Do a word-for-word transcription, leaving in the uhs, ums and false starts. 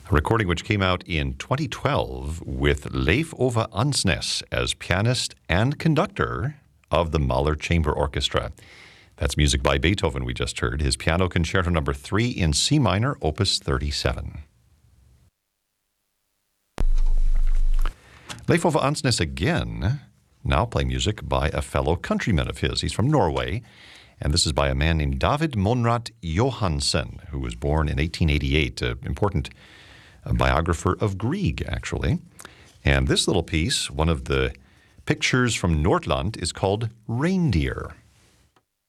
a recording which came out in twenty twelve with Leif Ove Ansnes as pianist and conductor of the Mahler Chamber Orchestra. That's music by Beethoven we just heard, his Piano Concerto number three in C minor, opus thirty-seven. Leif Ove Ansnes again, now playing music by a fellow countryman of his. He's from Norway, and this is by a man named David Monrad Johansen, who was born in eighteen eighty-eight, an important biographer of Grieg, actually. And this little piece, one of the pictures from Nordland, is called Reindeer.